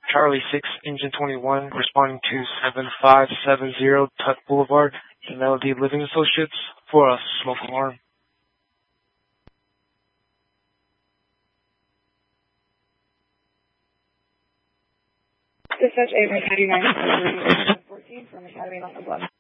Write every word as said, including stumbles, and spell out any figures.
Charlie six, Engine twenty-one, responding to seven five seven zero Tut Boulevard, the Melody Living Associates, for a smoke alarm. Dispatch eight, Academy nine fourteen from Academy nine eleven.